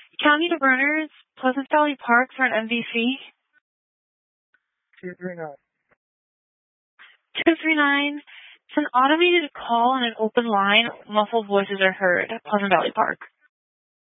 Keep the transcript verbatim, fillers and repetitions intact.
County to Burners, Pleasant Valley Park for an M V C. two three nine. two three nine. It's an automated call on an open line. Muffled voices are heard at Pleasant Valley Park.